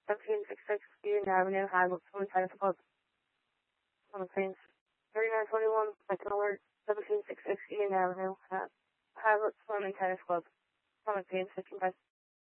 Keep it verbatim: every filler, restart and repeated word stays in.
seventeen sixty-six Union Avenue, Hamilton, Swimming Tennis Club. Summit Queens. thirty-nine twenty-one Alert, seventeen sixty-six Union Avenue, Hamilton Swimming Tennis Club. Summit Queens, fifteen